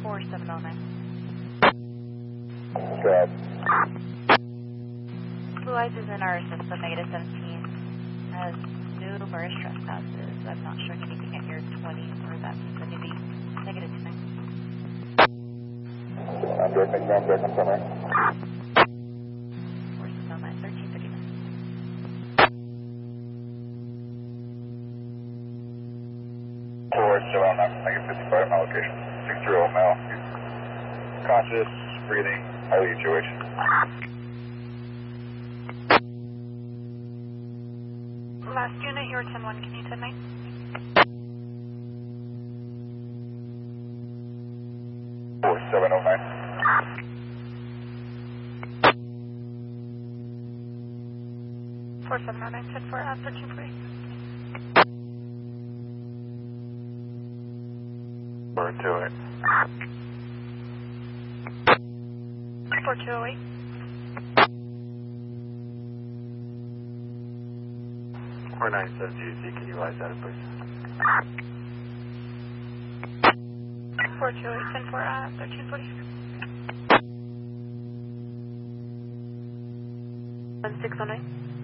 Good. Blue Eyes is in our system, negative 17. Has numerous trespasses. I'm not showing anything at your 20 or that vicinity. Negative 9. I'm good, I'm good, I'm coming. 4709, 1339. Towards 709, negative 55, my location. 630 mile. Conscious, breathing, highly HOH. Last unit, you're 10-1, can you 10-9? Towards 709. 4709, 10-4, 1340. We're to it. 4208. We're 97 GC, can you rise that, please? 4208, 10-4, 1340. 1609.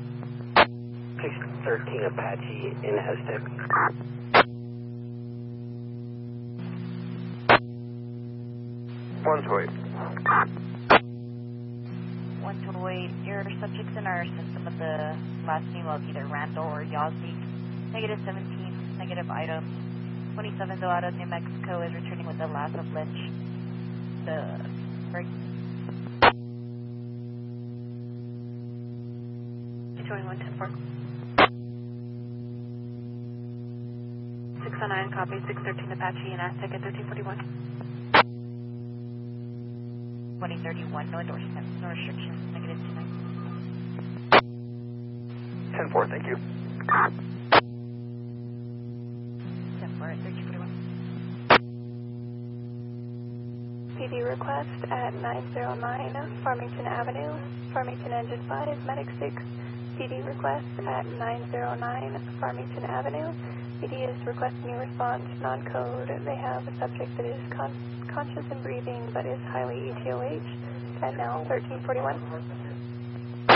613 Apache in Aztec. 128. 128, your subject's in our system with the last name of either Randall or Yazzie. Negative 17, negative item. 27 though out of New Mexico is returning with the last of Lynch. The break. 21, 10-4. 609, copy, 613 Apache in Aztec at 1341. 2031, no endorsements, no restrictions, negative 29. 10-4, thank you. 10-4 at 1341. PD request at 909 Farmington Avenue, Farmington Engine 5, Medic 6. PD request at 909 Farmington Avenue. PD is requesting a response non-code. They have a subject that is conscious and breathing but is highly ETOH at now 1341.